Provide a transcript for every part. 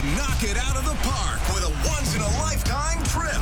knock it out of the park with a once-in-a-lifetime trip.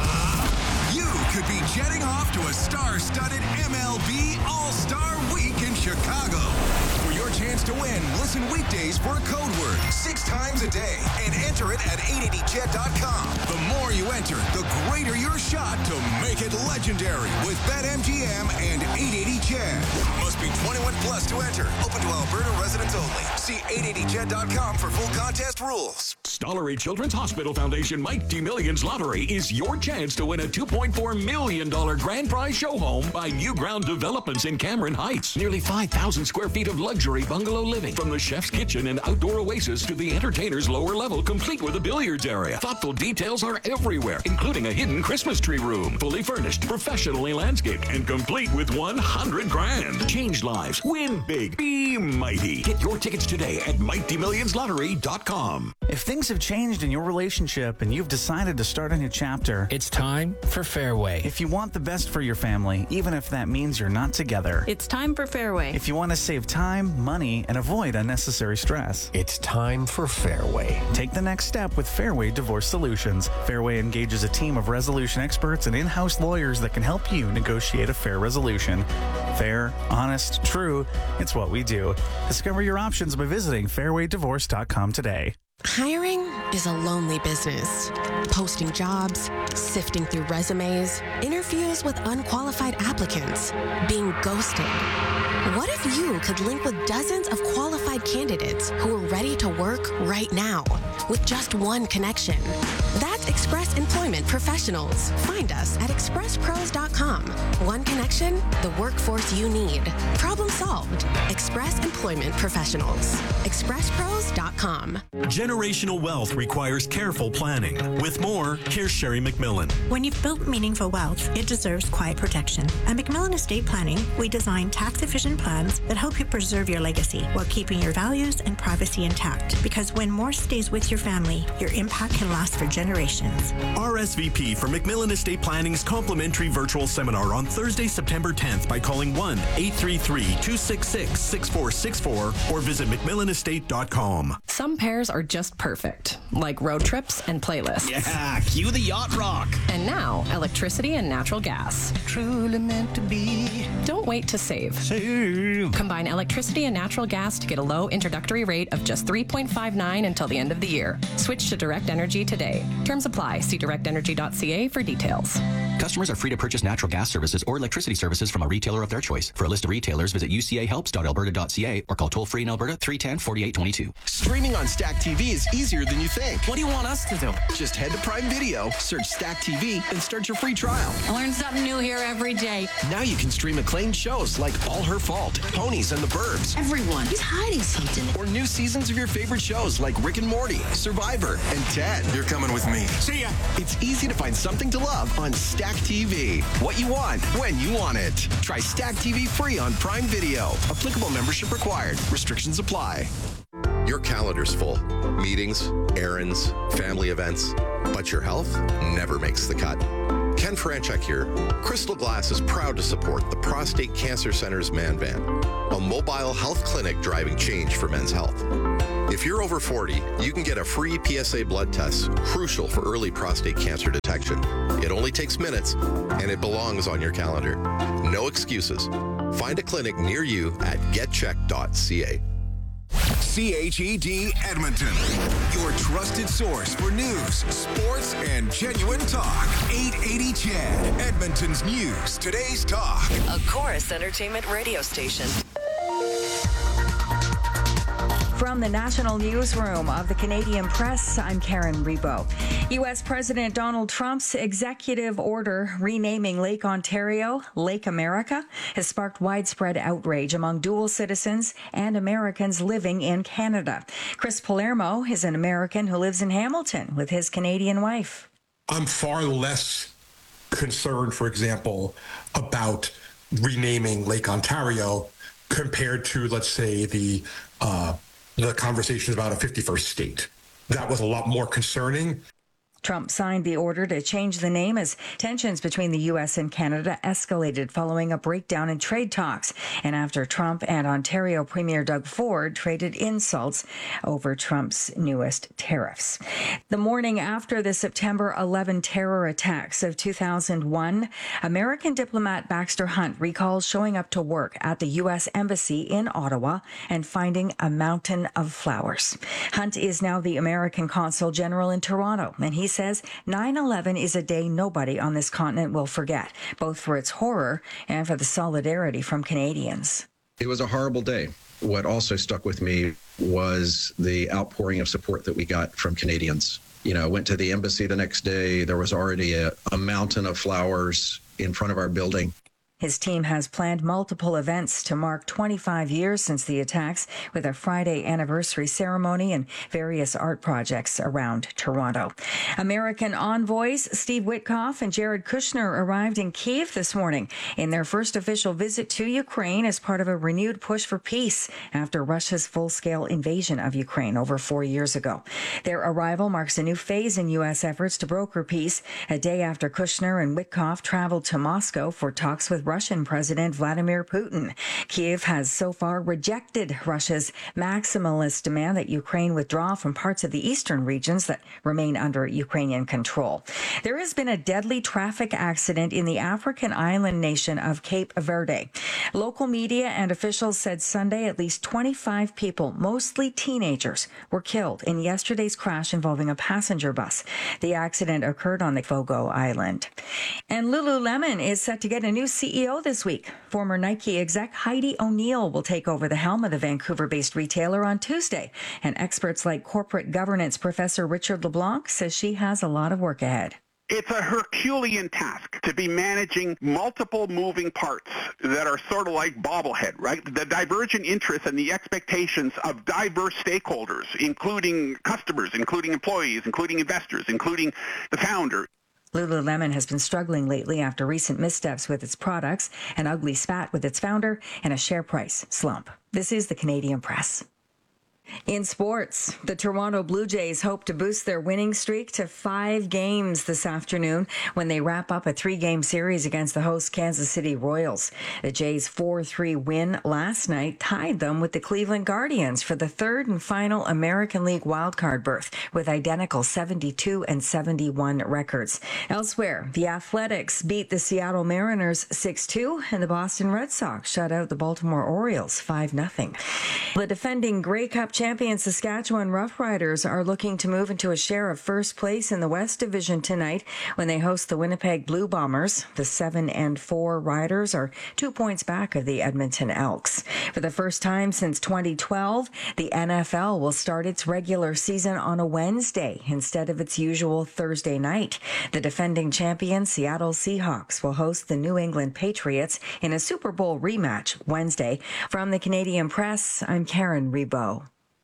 You could be jetting off to a star-studded MLB All-Star Week in Chicago. For your chance to win, listen weekdays for a code word 6 times a day and enter it at 880jet.com. The more you enter, the greater your shot to make it legendary with BetMGM and 880jet. Must be 21 plus to enter. Open to Alberta residents only. See 880jet.com for full contest rules. Stollery Children's Hospital Foundation Mighty Millions Lottery is your chance to win a $2.4 million grand prize show home by New Ground Developments in Cameron Heights. Nearly 5,000 square feet of luxury bungalow living, from the chef's kitchen and outdoor oasis to the entertainer's lower level, complete with a billiards area. Thoughtful details are everywhere, including a hidden Christmas tree room, fully furnished, professionally landscaped, and complete with 100 grand. Change lives, win big, be mighty. Get your tickets today at MightyMillionsLottery.com. If things have changed in your relationship and you've decided to start a new chapter, it's time for Fairway. If you want the best for your family, even if that means you're not together, it's time for Fairway. If you want to save time, money, and avoid unnecessary stress, it's time for Fairway. Take the next step with Fairway Divorce Solutions. Fairway engages a team of resolution experts and in-house lawyers that can help you negotiate a fair resolution. Fair, honest, true, it's what we do. Discover your options by visiting fairwaydivorce.com today. Hiring is a lonely business. Posting jobs, sifting through resumes, interviews with unqualified applicants, being ghosted. What if you could link with dozens of qualified candidates who are ready to work right now with just one connection? That's Express Employment Professionals. Find us at expresspros.com. One connection, the workforce you need. Problem solved. Express Employment Professionals. expresspros.com. Generational wealth requires careful planning. With more, here's Sherry McMillan. When you've built meaningful wealth, it deserves quiet protection. At McMillan Estate Planning, we design tax-efficient plans that help you preserve your legacy while keeping your values and privacy intact. Because when more stays with your family, your impact can last for generations. RSVP for McMillan Estate Planning's complimentary virtual seminar on Thursday, September 10th by calling 1-833-266-6464 or visit McMillanestate.com. Some pairs are just perfect, like road trips and playlists. Yeah, cue the yacht rock. And now, electricity and natural gas. Truly meant to be. Don't wait to save. Combine electricity and natural gas to get a low introductory rate of just $3.59 until the end of the year. Switch to Direct Energy today. Terms apply. See directenergy.ca for details. Customers are free to purchase natural gas services or electricity services from a retailer of their choice. For a list of retailers, visit ucahelps.alberta.ca or call toll-free in Alberta 310-4822. Streaming on Stack TV is easier than you think. What do you want us to do? Just head to Prime Video, search Stack TV, and start your free trial. I learn something new here every day. Now you can stream acclaimed shows like All Her Fault, Ponies and the Burbs. Everyone is hiding something. Or new seasons of your favorite shows like Rick and Morty, Survivor, and Ted. You're coming with me. See ya. It's easy to find something to love on Stack TV. What you want, when you want it. Try Stack TV free on Prime Video. Applicable membership required. Restrictions apply. Your calendar's full. Meetings, errands, family events. But your health never makes the cut. Ken Franchek here. Crystal Glass is proud to support the Prostate Cancer Center's Man Van, a mobile health clinic driving change for men's health. If you're over 40, you can get a free PSA blood test, crucial for early prostate cancer detection. It only takes minutes, and it belongs on your calendar. No excuses. Find a clinic near you at getcheck.ca. CHED Edmonton, your trusted source for news, sports, and genuine talk. 880 CHED, Edmonton's news, today's talk. A Chorus Entertainment radio station. From the National Newsroom of the Canadian Press, I'm Karen Rebo. U.S. President Donald Trump's executive order renaming Lake Ontario Lake America has sparked widespread outrage among dual citizens and Americans living in Canada. Chris Palermo is an American who lives in Hamilton with his Canadian wife. I'm far less concerned, for example, about renaming Lake Ontario compared to, let's say, the conversations about a 51st state. That was a lot more concerning. Trump signed the order to change the name as tensions between the U.S. and Canada escalated following a breakdown in trade talks, and after Trump and Ontario Premier Doug Ford traded insults over Trump's newest tariffs. The morning after the September 11 terror attacks of 2001, American diplomat Baxter Hunt recalls showing up to work at the U.S. Embassy in Ottawa and finding a mountain of flowers. Hunt is now the American Consul General in Toronto, and he says 9/11 is a day nobody on this continent will forget, both for its horror and for the solidarity from Canadians. It was a horrible day. What also stuck with me was the outpouring of support that we got from Canadians. You know, I went to the embassy the next day. There was already a mountain of flowers in front of our building. His team has planned multiple events to mark 25 years since the attacks, with a Friday anniversary ceremony and various art projects around Toronto. American envoys Steve Witkoff and Jared Kushner arrived in Kyiv this morning in their first official visit to Ukraine as part of a renewed push for peace after Russia's full-scale invasion of Ukraine over 4 years ago. Their arrival marks a new phase in U.S. efforts to broker peace, a day after Kushner and Witkoff traveled to Moscow for talks with Russian President Vladimir Putin. Kyiv has so far rejected Russia's maximalist demand that Ukraine withdraw from parts of the eastern regions that remain under Ukrainian control. There has been a deadly traffic accident in the African island nation of Cape Verde. Local media and officials said Sunday at least 25 people, mostly teenagers, were killed in yesterday's crash involving a passenger bus. The accident occurred on the Fogo Island. And Lululemon is set to get a new CEO this week. Former Nike exec Heidi O'Neill will take over the helm of the Vancouver-based retailer on Tuesday. And experts like corporate governance professor Richard LeBlanc says she has a lot of work ahead. It's a Herculean task to be managing multiple moving parts that are sort of like bobblehead, right? The divergent interests and the expectations of diverse stakeholders, including customers, including employees, including investors, including the founder. Lululemon has been struggling lately after recent missteps with its products, an ugly spat with its founder, and a share price slump. This is the Canadian Press. In sports, the Toronto Blue Jays hope to boost their winning streak to 5 games this afternoon when they wrap up a 3-game series against the host Kansas City Royals. The Jays' 4-3 win last night tied them with the Cleveland Guardians for the third and final American League wildcard berth with identical 72 and 71 records. Elsewhere, the Athletics beat the Seattle Mariners 6-2 and the Boston Red Sox shut out the Baltimore Orioles 5-0. The defending Grey Cup champion Saskatchewan Roughriders are looking to move into a share of first place in the West Division tonight when they host the Winnipeg Blue Bombers. The 7-4 Riders are 2 points back of the Edmonton Elks. For the first time since 2012, the NFL will start its regular season on a Wednesday instead of its usual Thursday night. The defending champion Seattle Seahawks will host the New England Patriots in a Super Bowl rematch Wednesday. From the Canadian Press, I'm Karen Rebo.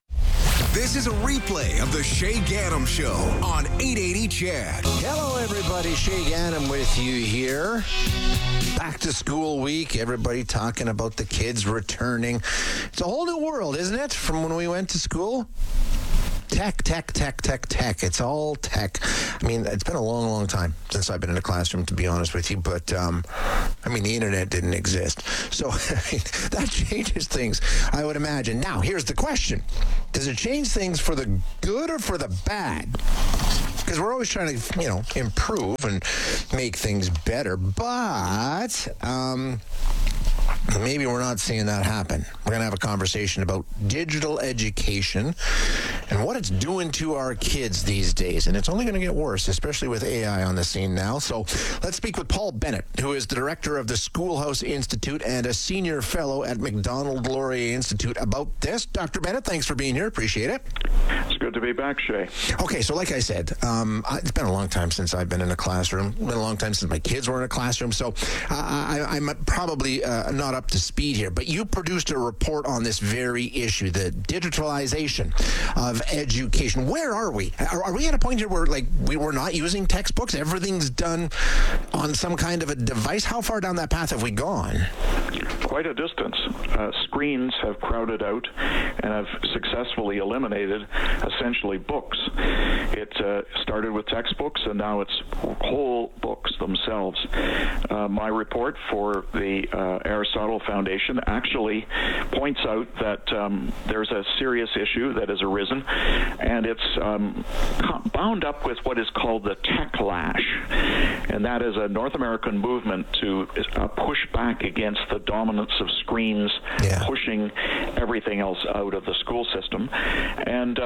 This is a replay of the Shay Ganem Show on 880 CHED. Hello, everybody. Shay Ganem with you here. Back to school week. Everybody talking about the kids returning. It's a whole new world, isn't it, from when we went to school? Tech. It's all tech. I mean, it's been a long, long time since I've been in a classroom, to be honest with you. But, I mean, the internet didn't exist. So that changes things, I would imagine. Now, here's the question. Does it change things for the good or for the bad? Because we're always trying to, improve and make things better. But maybe we're not seeing that happen. We're going to have a conversation about digital education and what it's doing to our kids these days. And it's only going to get worse, especially with AI on the scene now. So let's speak with Paul Bennett, who is the director of the Schoolhouse Institute and a senior fellow at Macdonald-Laurier Institute, about this. Dr. Bennett, thanks for being here. Appreciate it. It's good to be back, Shay. Okay, so like I said, it's been a long time since I've been in a classroom. It's been a long time since my kids were in a classroom. So I'm probably not up to speed here, but you produced a report on this very issue, the digitalization of education. Where are we? Are we at a point here where we're not using textbooks? Everything's done on some kind of a device? How far down that path have we gone? Quite a distance. Screens have crowded out and have successfully eliminated essentially books. It started with textbooks, and now it's whole books themselves. My report for the Aristotle Foundation actually points out that there's a serious issue that has arisen, and it's bound up with what is called the techlash, and that is a North American movement to push back against the dominance of screens, pushing everything else out of the school system, and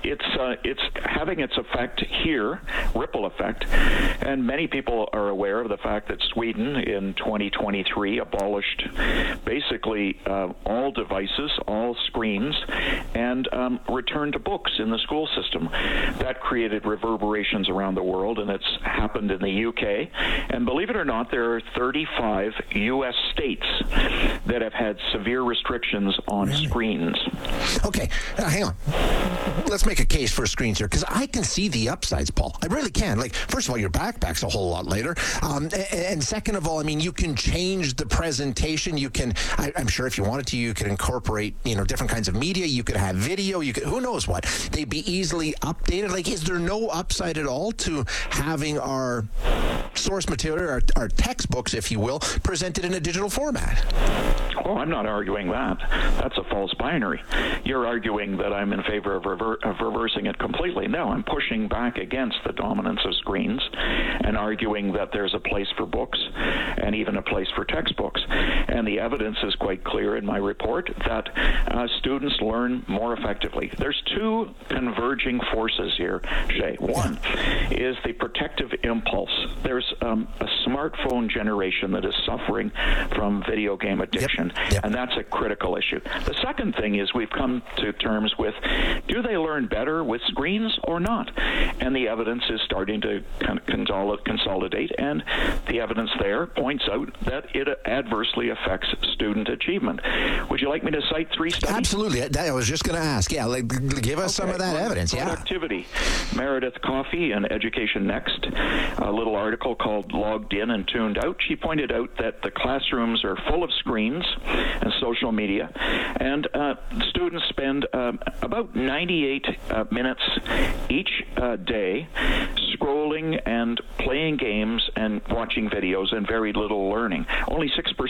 it's having its effect here, ripple effect, and many people are aware of the fact that Sweden in 2023 abolished basically all devices, all screens, and returned to books in the school system. That created reverberations around the world, and it's happened in the UK. And believe it or not, there are 35 U.S. states that have had severe restrictions on screens. Okay, hang on. Let's make a case for screens here, because I can see the upsides, Paul. I really can. Like, first of all, your backpack's a whole lot lighter. And second of all, I mean, you can change the presentation. You can, I'm sure if you wanted to, you could incorporate, different kinds of media. You could have video. You could, who knows what. They'd be easily updated. Like, is there no upside at all to having our source material, our textbooks, if you will, presented in a digital format? Oh, I'm not arguing that. That's a false binary. You're arguing that I'm in favor of reversing it completely. No, I'm pushing back against the dominance of screens and arguing that there's a place for books and even a place for textbooks. And the evidence is quite clear in my report that students learn more effectively. There's two converging forces here, Shay. One is the protective impulse. There's a smartphone generation that is suffering from video game addiction, and that's a critical issue. The second thing is we've come to terms with, do they learn better with screens or not? And the evidence is starting to kind of consolidate, and the evidence there points out that it adversely affects student achievement. Would you like me to cite 3 studies? Absolutely. I was just going to ask. Yeah, give us some of that evidence. Productivity. Meredith Coffey in Education Next, a little article called Logged In and Tuned Out. She pointed out that the classrooms are full of screens and social media, and students spend about 98 minutes each day scrolling and playing games and watching videos, and very little learning. Only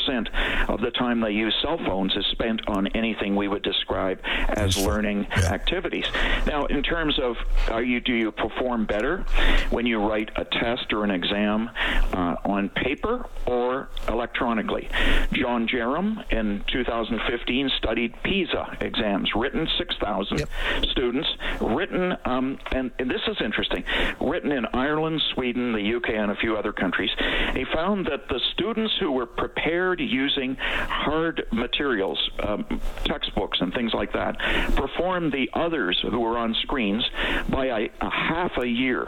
6% of the time they use cell phones is spent on anything we would describe as learning activities. Now, in terms of do you perform better when you write a test or an exam on paper or electronically? John Jerram in 2015 studied PISA exams, written 6,000 students, written, and this is interesting, written in Ireland, Sweden, the UK, and a few other countries. He found that the students who were prepared using hard materials, textbooks and things like that, performed the others who were on screens by a half a year.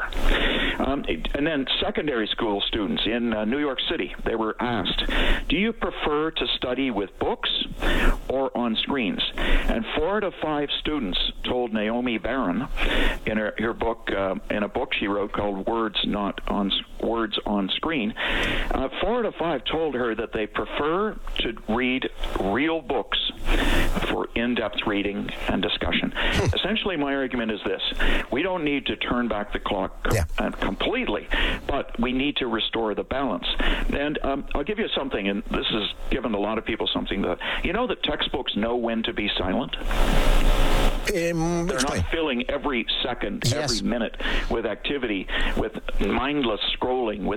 And then secondary school students in New York City, they were asked, do you prefer to study with books or on screens? And 4 out of 5 students told Naomi Barron in her book, in a book she wrote called Words on Screen, 4 out of 5 told her that they prefer to read real books for in-depth reading and discussion. Essentially, my argument is this: we don't need to turn back the clock completely, but we need to restore the balance. And I'll give you something, and this has given a lot of people something that, that textbooks know when to be silent. They're not filling every second, every minute with activity, with mindless scrolling, with